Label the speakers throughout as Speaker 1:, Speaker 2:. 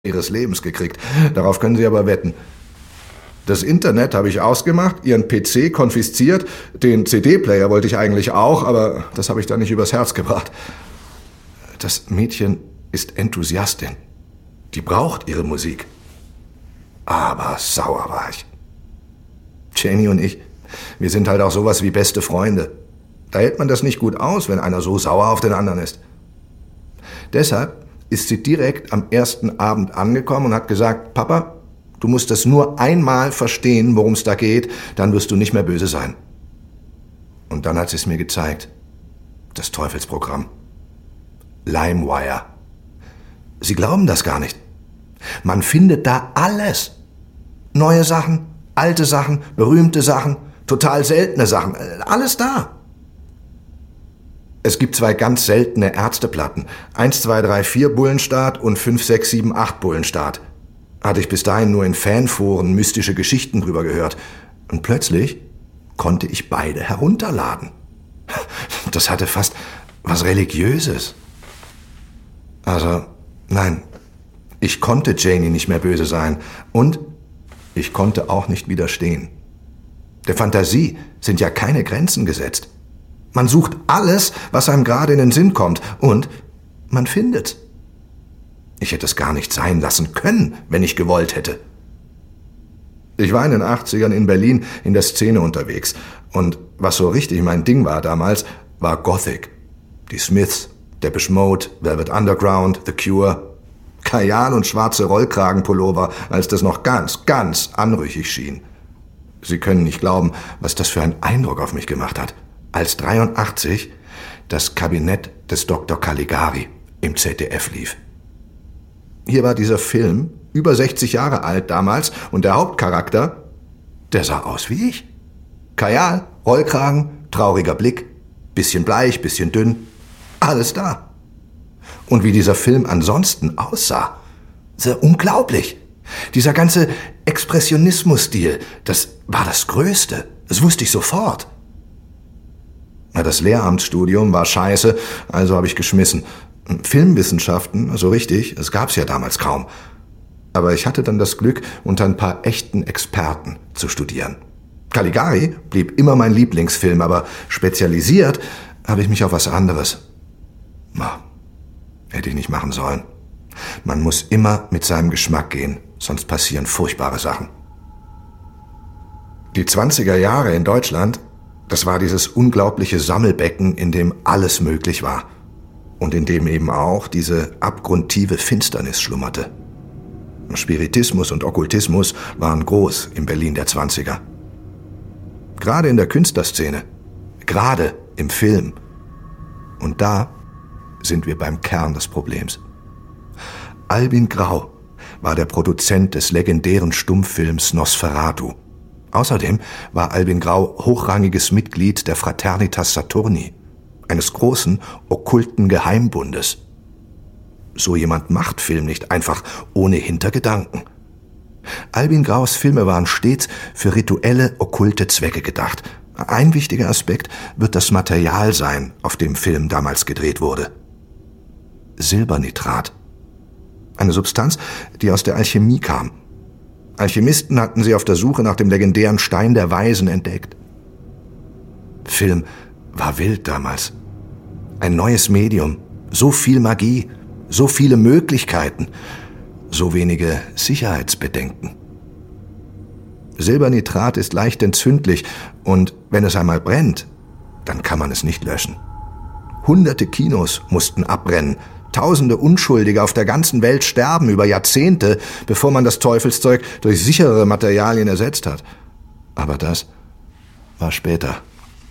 Speaker 1: ihres Lebens gekriegt. Darauf können Sie aber wetten. Das Internet habe ich ausgemacht, Ihren PC konfisziert, den CD-Player wollte ich eigentlich auch, aber das habe ich dann nicht übers Herz gebracht. Das Mädchen ist Enthusiastin. Die braucht ihre Musik. Aber sauer war ich. Janie und ich, wir sind halt auch sowas wie beste Freunde. Da hält man das nicht gut aus, wenn einer so sauer auf den anderen ist. Deshalb ist sie direkt am ersten Abend angekommen und hat gesagt, Papa, du musst das nur einmal verstehen, worum es da geht, dann wirst du nicht mehr böse sein. Und dann hat sie es mir gezeigt. Das Teufelsprogramm. LimeWire. Sie glauben das gar nicht. Man findet da alles. Neue Sachen, alte Sachen, berühmte Sachen, total seltene Sachen. Alles da. Es gibt 2 ganz seltene Ärzteplatten. 1, 2, 3, 4 Bullenstart und 5, 6, 7, 8 Bullenstart. Hatte ich bis dahin nur in Fanforen mystische Geschichten drüber gehört. Und plötzlich konnte ich beide herunterladen. Das hatte fast was Religiöses. Also, nein, ich konnte Janie nicht mehr böse sein. Und ich konnte auch nicht widerstehen. Der Fantasie sind ja keine Grenzen gesetzt. Man sucht alles, was einem gerade in den Sinn kommt. Und man findet's. Ich hätte es gar nicht sein lassen können, wenn ich gewollt hätte. Ich war in den 80ern in Berlin in der Szene unterwegs. Und was so richtig mein Ding war damals, war Gothic. Die Smiths, Depeche Mode, Velvet Underground, The Cure, Kajal und schwarze Rollkragenpullover, als das noch ganz, ganz anrüchig schien. Sie können nicht glauben, was das für einen Eindruck auf mich gemacht hat. Als 83 das Kabinett des Dr. Caligari im ZDF lief. Hier war dieser Film, über 60 Jahre alt damals, und der Hauptcharakter, der sah aus wie ich. Kajal, Rollkragen, trauriger Blick, bisschen bleich, bisschen dünn, alles da. Und wie dieser Film ansonsten aussah, sehr unglaublich. Dieser ganze Expressionismus-Stil, das war das Größte, das wusste ich sofort. Das Lehramtsstudium war scheiße, also habe ich geschmissen. Filmwissenschaften, also richtig, das gab's ja damals kaum. Aber ich hatte dann das Glück, unter ein paar echten Experten zu studieren. Caligari blieb immer mein Lieblingsfilm, aber spezialisiert habe ich mich auf was anderes. Hätte ich nicht machen sollen. Man muss immer mit seinem Geschmack gehen, sonst passieren furchtbare Sachen. Die 20er Jahre in Deutschland, das war dieses unglaubliche Sammelbecken, in dem alles möglich war. Und in dem eben auch diese abgrundtiefe Finsternis schlummerte. Spiritismus und Okkultismus waren groß im Berlin der 20er. Gerade in der Künstlerszene, gerade im Film. Und da sind wir beim Kern des Problems. Albin Grau war der Produzent des legendären Stummfilms Nosferatu. Außerdem war Albin Grau hochrangiges Mitglied der Fraternitas Saturni, eines großen, okkulten Geheimbundes. So jemand macht Film nicht einfach ohne Hintergedanken. Albin Graus Filme waren stets für rituelle, okkulte Zwecke gedacht. Ein wichtiger Aspekt wird das Material sein, auf dem Film damals gedreht wurde. Silbernitrat. Eine Substanz, die aus der Alchemie kam. Alchemisten hatten sie auf der Suche nach dem legendären Stein der Weisen entdeckt. Film war wild damals. Ein neues Medium, so viel Magie, so viele Möglichkeiten, so wenige Sicherheitsbedenken. Silbernitrat ist leicht entzündlich und wenn es einmal brennt, dann kann man es nicht löschen. Hunderte Kinos mussten abbrennen, Tausende Unschuldige auf der ganzen Welt sterben über Jahrzehnte, bevor man das Teufelszeug durch sicherere Materialien ersetzt hat. Aber das war später.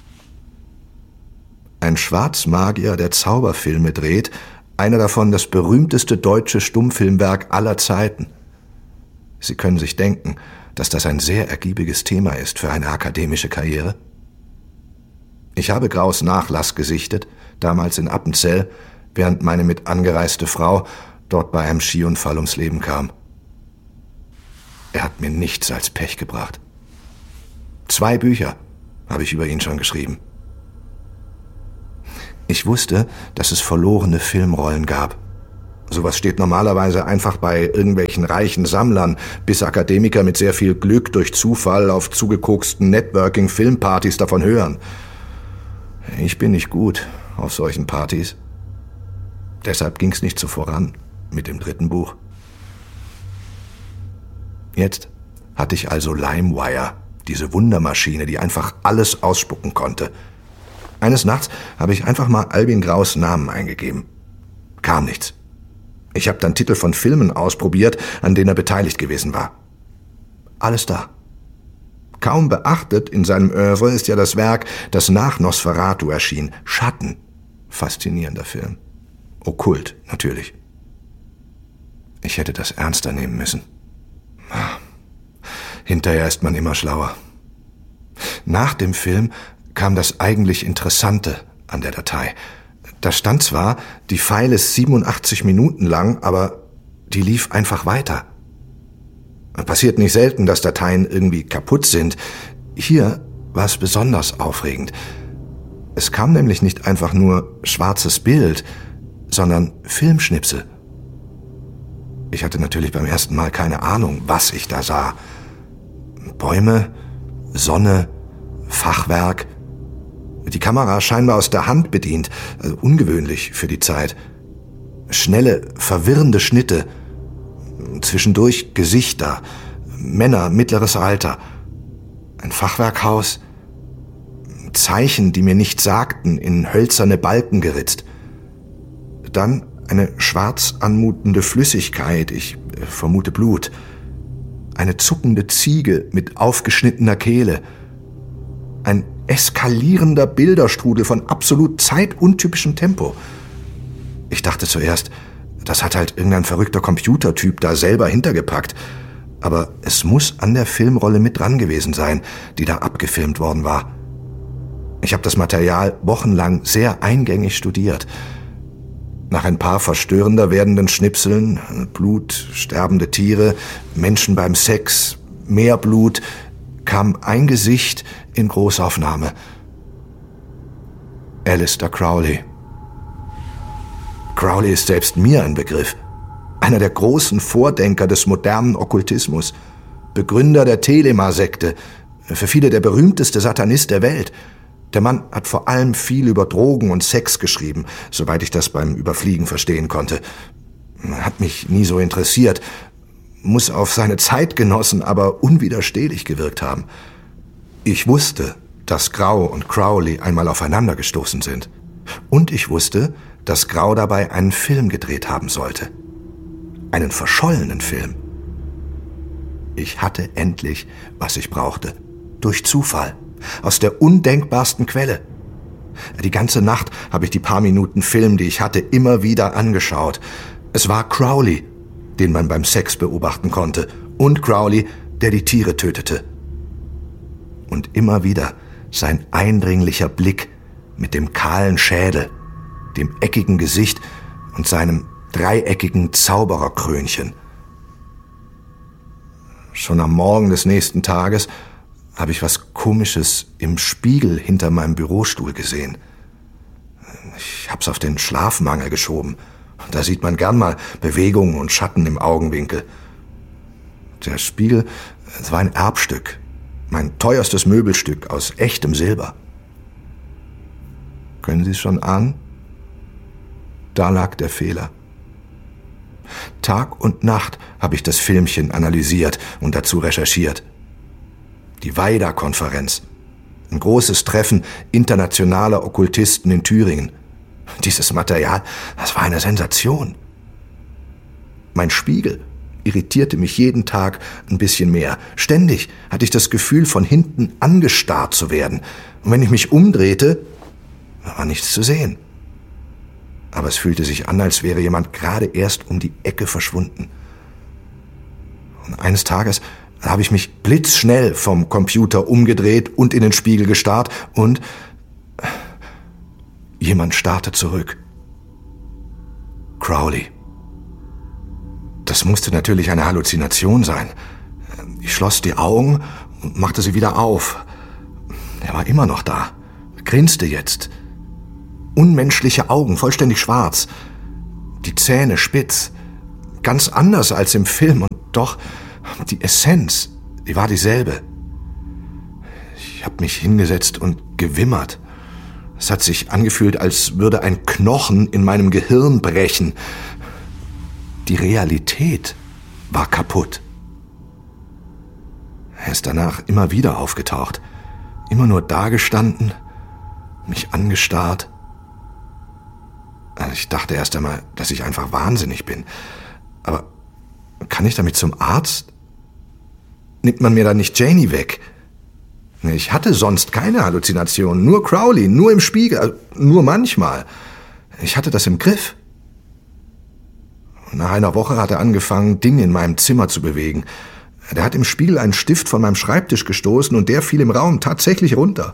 Speaker 1: Ein Schwarzmagier, der Zauberfilme dreht, einer davon das berühmteste deutsche Stummfilmwerk aller Zeiten. Sie können sich denken, dass das ein sehr ergiebiges Thema ist für eine akademische Karriere. Ich habe Graus Nachlass gesichtet, damals in Appenzell, während meine mit angereiste Frau dort bei einem Skiunfall ums Leben kam. Er hat mir nichts als Pech gebracht. 2 Bücher habe ich über ihn schon geschrieben. Ich wusste, dass es verlorene Filmrollen gab. Sowas steht normalerweise einfach bei irgendwelchen reichen Sammlern, bis Akademiker mit sehr viel Glück durch Zufall auf zugekoksten Networking-Filmpartys davon hören. Ich bin nicht gut auf solchen Partys. Deshalb ging's nicht so voran mit dem 3. Buch. Jetzt hatte ich also LimeWire, diese Wundermaschine, die einfach alles ausspucken konnte. Eines Nachts habe ich einfach mal Albin Graus Namen eingegeben. Kam nichts. Ich habe dann Titel von Filmen ausprobiert, an denen er beteiligt gewesen war. Alles da. Kaum beachtet in seinem Oeuvre ist ja das Werk, das nach Nosferatu erschien, Schatten. Faszinierender Film. Okkult, natürlich. Ich hätte das ernster nehmen müssen. Hinterher ist man immer schlauer. Nach dem Film kam das eigentlich Interessante an der Datei. Da stand zwar, die File ist 87 Minuten lang, aber die lief einfach weiter. Passiert nicht selten, dass Dateien irgendwie kaputt sind. Hier war es besonders aufregend. Es kam nämlich nicht einfach nur schwarzes Bild, sondern Filmschnipsel. Ich hatte natürlich beim ersten Mal keine Ahnung, was ich da sah. Bäume, Sonne, Fachwerk. Die Kamera scheinbar aus der Hand bedient, ungewöhnlich für die Zeit. Schnelle, verwirrende Schnitte. Zwischendurch Gesichter, Männer mittleres Alter. Ein Fachwerkhaus. Zeichen, die mir nichts sagten, in hölzerne Balken geritzt. Dann eine schwarz anmutende Flüssigkeit, ich vermute Blut. Eine zuckende Ziege mit aufgeschnittener Kehle. Ein eskalierender Bilderstrudel von absolut zeituntypischem Tempo. Ich dachte zuerst, das hat halt irgendein verrückter Computertyp da selber hintergepackt. Aber es muss an der Filmrolle mit dran gewesen sein, die da abgefilmt worden war. Ich habe das Material wochenlang sehr eingängig studiert. Nach ein paar verstörender werdenden Schnipseln, Blut, sterbende Tiere, Menschen beim Sex, mehr Blut, kam ein Gesicht in Großaufnahme. Aleister Crowley. Crowley ist selbst mir ein Begriff. Einer der großen Vordenker des modernen Okkultismus. Begründer der Telema-Sekte. Für viele der berühmteste Satanist der Welt. Der Mann hat vor allem viel über Drogen und Sex geschrieben, soweit ich das beim Überfliegen verstehen konnte. Hat mich nie so interessiert. Muss auf seine Zeitgenossen aber unwiderstehlich gewirkt haben. Ich wusste, dass Grau und Crowley einmal aufeinander gestoßen sind. Und ich wusste, dass Grau dabei einen Film gedreht haben sollte. Einen verschollenen Film. Ich hatte endlich, was ich brauchte. Durch Zufall. Aus der undenkbarsten Quelle. Die ganze Nacht habe ich die paar Minuten Film, die ich hatte, immer wieder angeschaut. Es war Crowley, den man beim Sex beobachten konnte, und Crowley, der die Tiere tötete. Und immer wieder sein eindringlicher Blick mit dem kahlen Schädel, dem eckigen Gesicht und seinem dreieckigen Zaubererkrönchen. Schon am Morgen des nächsten Tages habe ich was Komisches im Spiegel hinter meinem Bürostuhl gesehen. Ich hab's auf den Schlafmangel geschoben. Da sieht man gern mal Bewegungen und Schatten im Augenwinkel. Der Spiegel, es war ein Erbstück. Mein teuerstes Möbelstück aus echtem Silber. Können Sie es schon ahnen? Da lag der Fehler. Tag und Nacht habe ich das Filmchen analysiert und dazu recherchiert. Die Weida-Konferenz. Ein großes Treffen internationaler Okkultisten in Thüringen. Dieses Material, das war eine Sensation. Mein Spiegel irritierte mich jeden Tag ein bisschen mehr. Ständig hatte ich das Gefühl, von hinten angestarrt zu werden. Und wenn ich mich umdrehte, war nichts zu sehen. Aber es fühlte sich an, als wäre jemand gerade erst um die Ecke verschwunden. Und eines Tages habe ich mich blitzschnell vom Computer umgedreht und in den Spiegel gestarrt und jemand starrte zurück. Crowley. Das musste natürlich eine Halluzination sein. Ich schloss die Augen und machte sie wieder auf. Er war immer noch da, grinste jetzt. Unmenschliche Augen, vollständig schwarz. Die Zähne spitz. Ganz anders als im Film und doch die Essenz, die war dieselbe. Ich habe mich hingesetzt und gewimmert. Es hat sich angefühlt, als würde ein Knochen in meinem Gehirn brechen. Die Realität war kaputt. Er ist danach immer wieder aufgetaucht. Immer nur dagestanden, mich angestarrt. Ich dachte erst einmal, dass ich einfach wahnsinnig bin. Aber kann ich damit zum Arzt? Nimmt man mir dann nicht Janie weg? Ich hatte sonst keine Halluzinationen, nur Crowley, nur im Spiegel, nur manchmal. Ich hatte das im Griff. Nach einer Woche hat er angefangen, Dinge in meinem Zimmer zu bewegen. Der hat im Spiegel einen Stift von meinem Schreibtisch gestoßen und der fiel im Raum tatsächlich runter.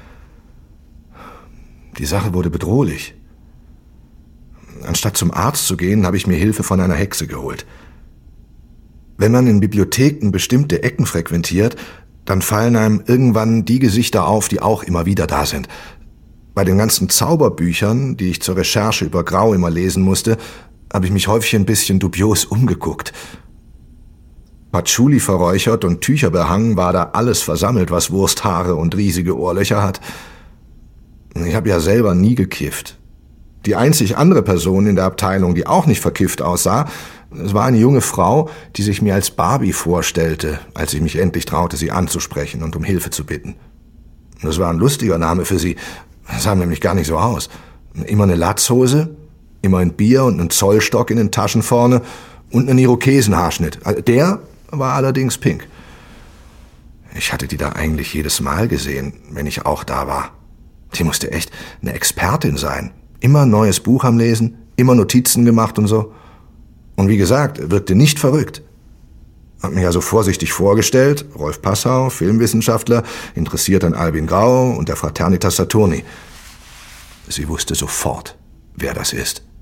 Speaker 1: Die Sache wurde bedrohlich. Anstatt zum Arzt zu gehen, habe ich mir Hilfe von einer Hexe geholt. Wenn man in Bibliotheken bestimmte Ecken frequentiert, dann fallen einem irgendwann die Gesichter auf, die auch immer wieder da sind. Bei den ganzen Zauberbüchern, die ich zur Recherche über Grau immer lesen musste, habe ich mich häufig ein bisschen dubios umgeguckt. Patchouli verräuchert und Tücher behangen war da alles versammelt, was Wursthaare und riesige Ohrlöcher hat. Ich habe ja selber nie gekifft. Die einzig andere Person in der Abteilung, die auch nicht verkifft aussah, es war eine junge Frau, die sich mir als Barbie vorstellte, als ich mich endlich traute, sie anzusprechen und um Hilfe zu bitten. Das war ein lustiger Name für sie, sah nämlich gar nicht so aus. Immer eine Latzhose, immer ein Bier und einen Zollstock in den Taschen vorne und einen Irokesenhaarschnitt. Der war allerdings pink. Ich hatte die da eigentlich jedes Mal gesehen, wenn ich auch da war. Die musste echt eine Expertin sein. Immer ein neues Buch am Lesen, immer Notizen gemacht und so. Und wie gesagt, wirkte nicht verrückt. Hab mich also vorsichtig vorgestellt, Rolf Passau, Filmwissenschaftler, interessiert an Albin Grau und der Fraternitas Saturni. Sie wusste sofort, wer das ist.